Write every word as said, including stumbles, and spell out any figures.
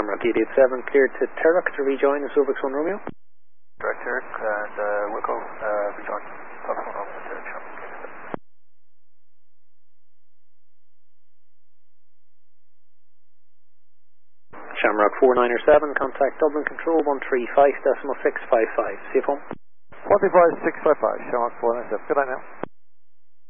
Shamrock eight eight seven, cleared to Turlock to rejoin the Silvex one Romeo. Direct Turlock and uh, Wicklow, uh, rejoin. Silvex one Romeo to Shamrock. Shamrock four nine seven, contact Dublin Control one three five decimal six five five. See you home. one three five six five five, Shamrock four nine seven. Good night now.